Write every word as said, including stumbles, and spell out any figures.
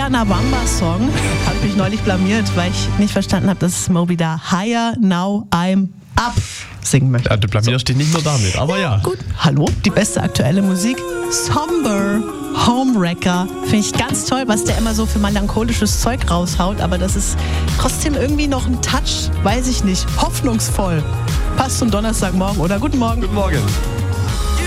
Chuquibamba-Song. Habe ich mich neulich blamiert, weil ich nicht verstanden habe, dass Moby da Higher Now I'm Up singen möchte. Ja, du blamierst dich nicht nur damit, aber ja. Gut, hallo, die beste aktuelle Musik. Somber, Homewrecker. Finde ich ganz toll, was der immer so für melancholisches Zeug raushaut, aber das ist trotzdem irgendwie noch ein Touch, weiß ich nicht, hoffnungsvoll. Passt zum Donnerstagmorgen, oder? Guten Morgen. Guten Morgen.